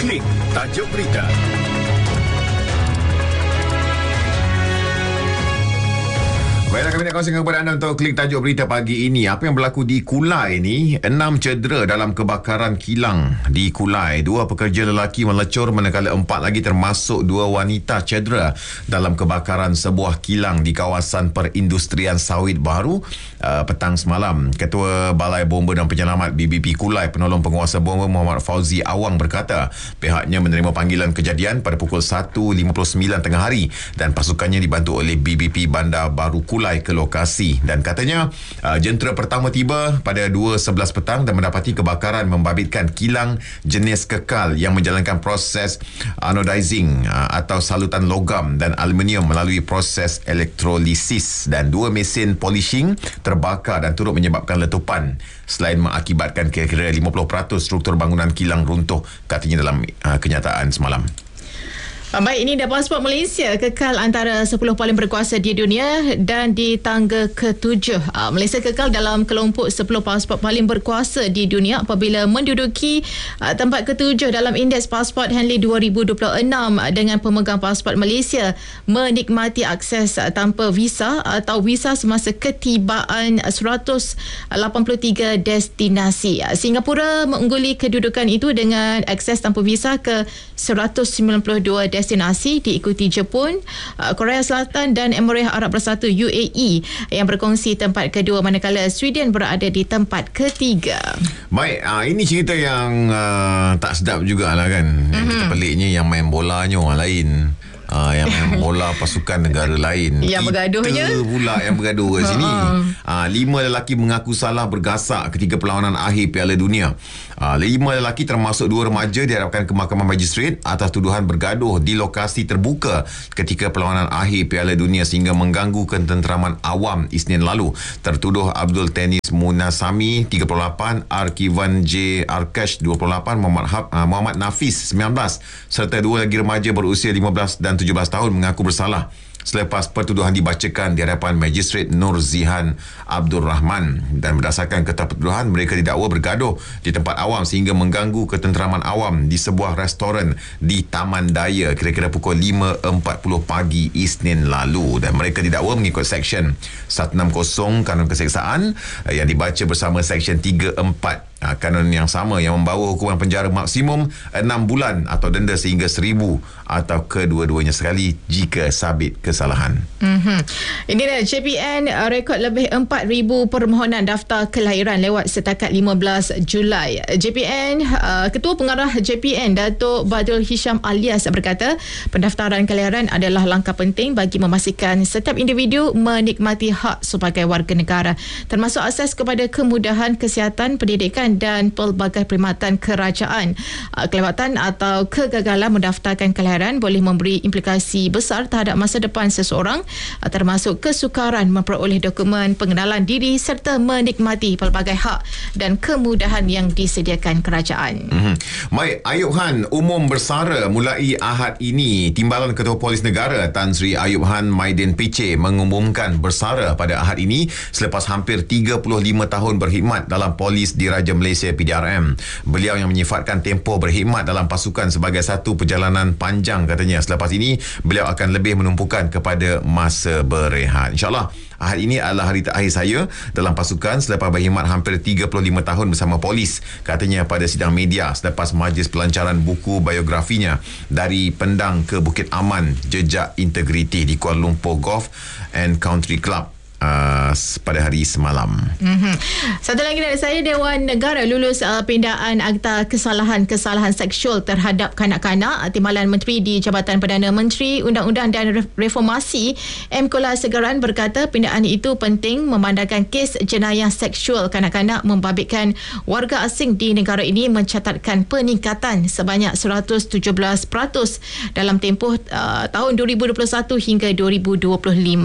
Klik tajuk berita. Baiklah, kami nak kongsikan kepada anda untuk klik tajuk berita pagi ini. Apa yang berlaku di Kulai ni? 6 cedera dalam kebakaran kilang di Kulai. 2 pekerja lelaki melecur, manakala 4 lagi termasuk 2 wanita cedera dalam kebakaran sebuah kilang di kawasan perindustrian sawit baru petang semalam. Ketua Balai Bomba dan Penyelamat BBP Kulai, penolong penguasa bomba Muhammad Fauzi Awang berkata pihaknya menerima panggilan kejadian pada pukul 1.59 tengah hari dan pasukannya dibantu oleh BBP Bandar Baru Kulai ke lokasi, dan katanya jentera pertama tiba pada 2.11 petang dan mendapati kebakaran membabitkan kilang jenis kekal yang menjalankan proses anodizing atau salutan logam dan aluminium melalui proses elektrolisis, dan 2 mesin polishing terbakar dan turut menyebabkan letupan selain mengakibatkan kira-kira 50% struktur bangunan kilang runtuh, katanya dalam kenyataan semalam. Baik, ini dah pasport Malaysia kekal antara 10 paling berkuasa di dunia dan di tangga ke-7. Malaysia kekal dalam kelompok 10 pasport paling berkuasa di dunia apabila menduduki tempat ke-7 dalam Indeks Pasport Henley 2026 dengan pemegang pasport Malaysia menikmati akses tanpa visa atau visa semasa ketibaan 183 destinasi. Singapura mengungguli kedudukan itu dengan akses tanpa visa ke 192 destinasi, diikuti Jepun, Korea Selatan dan Emirat Arab Bersatu UAE yang berkongsi tempat kedua, manakala Sweden berada di tempat ketiga. Baik, ini cerita yang tak sedap jugalah kan. Yang kita peliknya yang main bolanya orang lain. Yang main bola pasukan negara lain. Yang bergaduhnya kita pula yang bergaduh kat sini. 5 lelaki mengaku salah bergasak ketika perlawanan akhir Piala Dunia. 5 lelaki termasuk 2 remaja dihadapkan ke mahkamah magistrate atas tuduhan bergaduh di lokasi terbuka ketika perlawanan akhir Piala Dunia sehingga mengganggu ketenteraman awam Isnin lalu. Tertuduh Abdul Tenis Munasami 38, Arkivan J Arkesh 28, Muhammad Nafis 19 serta 2 lagi remaja berusia 15 dan 17 tahun mengaku bersalah selepas pertuduhan dibacakan di hadapan Magistrate Nur Zihan Abdul Rahman, dan berdasarkan ketua pertuduhan mereka didakwa bergaduh di tempat awam sehingga mengganggu ketenteraman awam di sebuah restoran di Taman Daya kira-kira pukul 5.40 pagi Isnin lalu, dan mereka didakwa mengikut Seksyen 160 Kanun Keseksaan yang dibaca bersama Seksyen 34 kanun yang sama yang membawa hukuman penjara maksimum 6 bulan atau denda sehingga 1,000 atau kedua-duanya sekali jika sabit kesalahan. Ini dah JPN rekod lebih 4,000 permohonan daftar kelahiran lewat setakat 15 Julai. JPN Ketua Pengarah JPN Datuk Badrul Hisham Alias berkata pendaftaran kelahiran adalah langkah penting bagi memastikan setiap individu menikmati hak sebagai warga negara, termasuk akses kepada kemudahan kesihatan, pendidikan dan pelbagai perkhidmatan kerajaan. Kelewatan atau kegagalan mendaftarkan kelahiran boleh memberi implikasi besar terhadap masa depan seseorang, termasuk kesukaran memperoleh dokumen pengenalan diri serta menikmati pelbagai hak dan kemudahan yang disediakan kerajaan. Baik, Ayub Han umum bersara mulai Ahad ini. Timbalan Ketua Polis Negara Tan Sri Ayub Han Maidin Piche mengumumkan bersara pada Ahad ini selepas hampir 35 tahun berkhidmat dalam Polis Diraja Malaysia PDRM. Beliau yang menyifatkan tempoh berkhidmat dalam pasukan sebagai satu perjalanan panjang, katanya. Selepas ini beliau akan lebih menumpukan kepada masa berehat. InsyaAllah Ahad ini adalah hari terakhir saya dalam pasukan selepas berkhidmat hampir 35 tahun bersama polis, katanya pada sidang media selepas majlis pelancaran buku biografinya Dari Pendang ke Bukit Aman, Jejak Integriti di Kuala Lumpur Golf and Country Club pada hari semalam. Satu lagi dari saya, Dewan Negara lulus pindaan Akta Kesalahan Seksual terhadap kanak-kanak. Timbalan Menteri di Jabatan Perdana Menteri Undang-Undang dan Reformasi M. Kola Segaran berkata pindaan itu penting memandangkan kes jenayah seksual kanak-kanak membabitkan warga asing di negara ini mencatatkan peningkatan sebanyak 117% dalam tempoh tahun 2021 hingga 2025.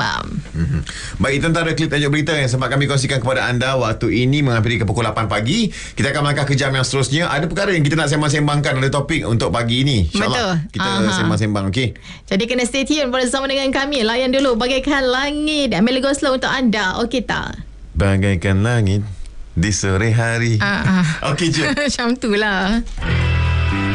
Baik, itu antara klip tajuk berita yang sempat kami kongsikan kepada anda waktu ini menghampiri ke pukul 8 pagi. Kita akan melangkah ke jam yang seterusnya. Ada perkara yang kita nak sembang-sembangkan, ada topik untuk pagi ini. InsyaAllah kita sembang-sembang, okey? Jadi kena stay tune bersama dengan kami. Layan dulu Bagaikan Langit Amelie Goslow untuk anda. Okey tak? Bagaikan langit di sore hari. Okey je. Macam tu lah.